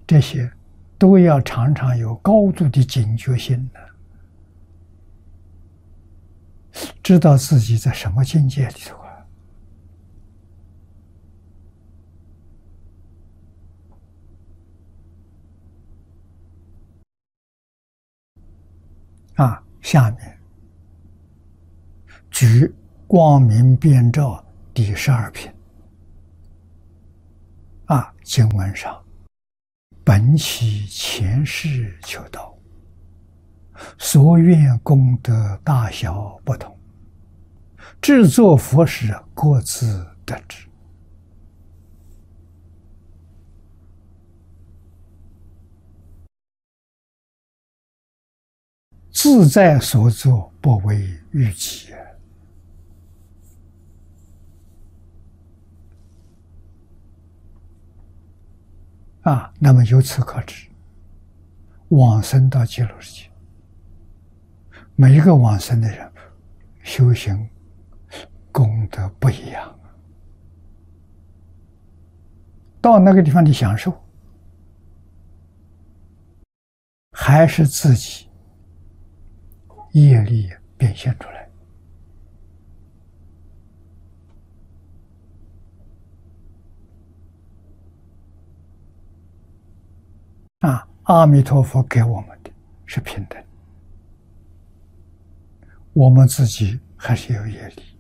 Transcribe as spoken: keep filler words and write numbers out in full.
这些都要常常有高度的警觉性的，知道自己在什么境界里头啊！啊，下面举光明遍照第十二品啊，经文上，本起前世求道，所愿功德大小不同，制作佛时各自得之。自在所作，不为预期。啊，那么由此可知，往生到极乐世界，每一个往生的人修行功德不一样，到那个地方的享受，还是自己业力变现出来。啊，阿弥陀佛给我们的是平等，我们自己还是有业力。